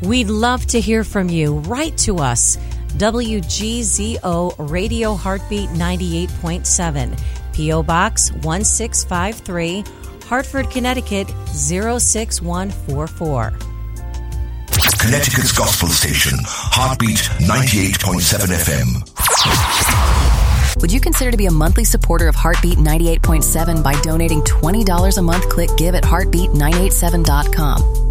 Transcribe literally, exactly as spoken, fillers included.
We'd love to hear from you. Write to us. W G Z O Radio Heartbeat ninety-eight point seven, P O Box one six five three, Hartford, Connecticut zero six one four four. Connecticut's gospel station, Heartbeat ninety-eight point seven F M. Would you consider to be a monthly supporter of Heartbeat ninety-eight point seven by donating twenty dollars a month? Click give at heartbeat nine eight seven dot com.